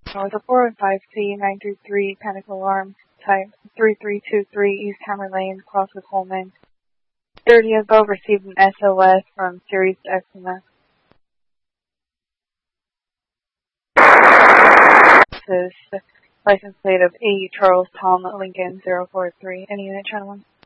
With a 415C933 panic alarm type 3323 East Hammer Lane, Crosswood Holman. 30 above received an SOS from Sirius XMS. This is license plate of A. Charles Tom Lincoln 043. Any unit channel 1?